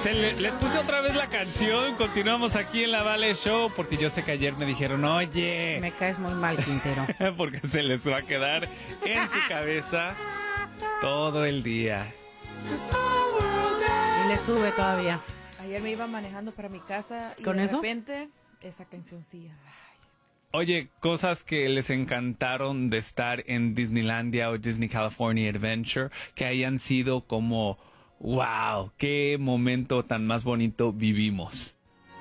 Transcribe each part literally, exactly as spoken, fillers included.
Se le, les puse otra vez la canción. Continuamos aquí en la Vale Show porque yo sé que ayer me dijeron, oye, me caes muy mal, Quintero. porque se les va a quedar en su cabeza todo el día. Y le sube todavía. Ayer me iba manejando para mi casa y ¿Con de eso? repente esa cancioncilla. Oye, cosas que les encantaron de estar en Disneylandia o Disney California Adventure, que hayan sido como, wow, qué momento tan más bonito vivimos.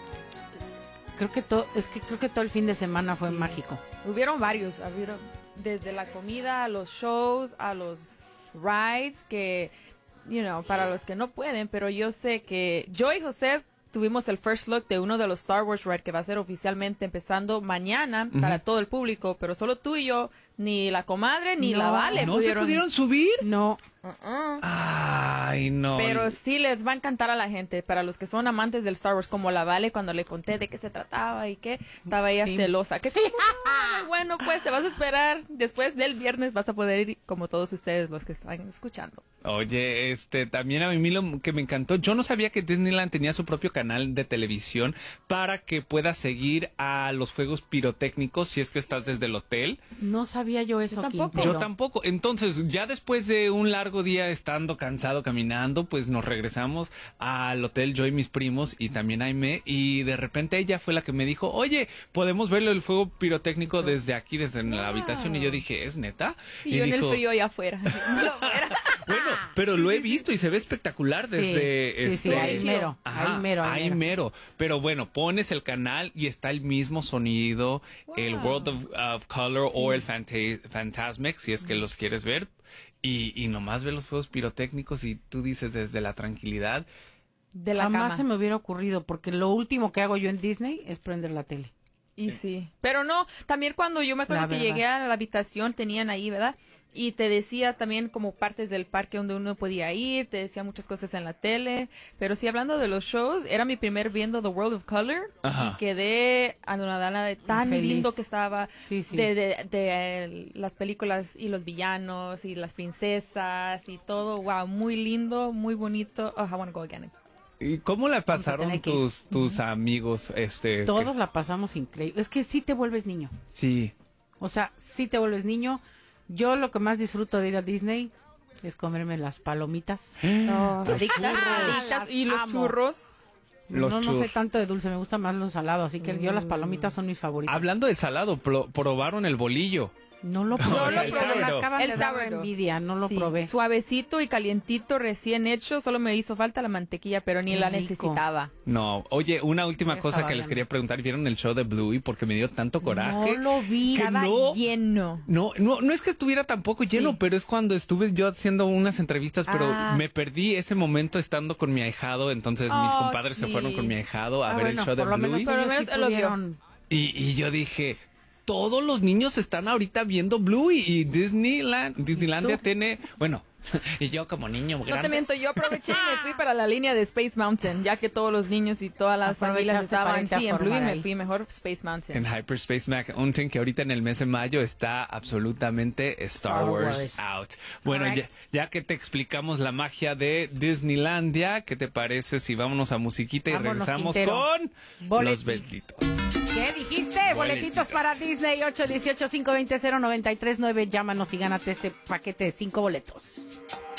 Creo que todo, es que creo que todo el fin de semana fue Sí. mágico. Hubieron varios, hubieron desde la comida a los shows, a los rides, que, you know, para los que no pueden, pero yo sé que yo y José tuvimos el first look de uno de los Star Wars ride que va a ser oficialmente empezando mañana Ujú. para todo el público, pero solo tú y yo, ni la comadre ni No, la Vale ¿No pudieron. se pudieron subir? No, Uh-uh. Ay, no. Pero sí les va a encantar a la gente, para los que son amantes del Star Wars, como la Vale, cuando le conté de qué se trataba y qué, estaba ella Sí. celosa. Que, Sí. "Ah, bueno, pues te vas a esperar, después del viernes vas a poder ir como todos ustedes los que están escuchando. Oye, este, también a mí lo que me encantó, yo no sabía que Disneyland tenía su propio canal de televisión para que puedas seguir a los juegos pirotécnicos si es que estás desde el hotel. no sabía yo eso, Yo tampoco. Quintero. Yo tampoco. Entonces, ya después de un largo día estando cansado caminando, pues nos regresamos al hotel, yo y mis primos y también Aime, y de repente ella fue la que me dijo, oye, podemos verlo el fuego pirotécnico desde aquí, desde la Wow. habitación, y yo dije, ¿es neta? Y, yo en dijo, el frío allá afuera. Afuera. bueno, pero lo he visto y se ve espectacular Sí, desde sí, sí, este ahí mero, Ajá, ahí mero, ahí ahí mero. mero. Pero bueno, pones el canal y está el mismo sonido, Wow. el World of, of Color o el Fanta- Fantasmic, si es que los quieres ver. Y, y nomás ve los fuegos pirotécnicos y tú dices desde la tranquilidad. De la Jamás cama. se me hubiera ocurrido, porque lo último que hago yo en Disney es prender la tele. Y sí, pero no, también cuando yo me acuerdo La que verdad. llegué a la habitación, tenían ahí, ¿verdad? Y te decía también como partes del parque donde uno podía ir, te decía muchas cosas en la tele, pero sí, hablando de los shows, era mi primer viendo The World of Color, Ajá. y quedé anonadada de tan Feliz. lindo que estaba, Sí, sí. de, de, de, eh, las películas y los villanos y las princesas y todo, wow, muy lindo, muy bonito. Oh, I wanna go again. ¿Y cómo la pasaron tener que ir. tus, tus amigos? Este, Todos la pasamos increíble. Es que sí te vuelves niño. que- sí. O sea, sí te vuelves niño. Yo lo que más disfruto de ir a Disney es comerme las palomitas. Oh, Los adictas, churros. adictas, y los Amo. churros. Los no, no churros. soy tanto de dulce, me gusta más lo salado, así que yo las palomitas son mis favoritas. Hablando de salado, pro- probaron el bolillo. No lo No, probé, o sea, el pero me sourdough. acaban El de dar sourdough. envidia, no lo Sí, probé. Suavecito y calientito, recién hecho. Solo me hizo falta la mantequilla, pero ni Qué la rico. necesitaba. No, oye, una última Ya cosa estaba que les bien. quería preguntar, ¿vieron el show de Bluey? Porque me dio tanto coraje. No lo vi. Que Estaba no- lleno. No, no, no es que estuviera tampoco lleno, Sí. pero es cuando estuve yo haciendo unas entrevistas, pero Ah. me perdí ese momento estando con mi ahijado, entonces mis Oh, compadres se sí. fueron con mi ahijado a Ah, ver bueno, el show de por lo Bluey. menos Por lo ellos menos sí él lo vio. pudieron. Y, y yo dije, todos los niños están ahorita viendo Bluey y Disneyland, Disneylandia tú? tiene, bueno, y yo como niño No te grande. miento, yo aproveché y me fui para la línea de Space Mountain, ya que todos los niños y todas las familias Aprovechaste para estaban irte a sí, en Blue y formar me ahí. fui mejor Space Mountain. En Hyperspace Mountain, que ahorita en el mes de mayo está absolutamente Star, Star Wars, Wars. out. Bueno, ya, Correct. ya que te explicamos la magia de Disneylandia, ¿qué te parece si vámonos a musiquita y Vámonos, regresamos Quintero. con Bolet- los velditos? ¿Qué dijiste? Boletitos. Boletitos para Disney, ocho uno ocho, cinco dos cero, nueve tres nueve. Llámanos y gánate este paquete de cinco boletos.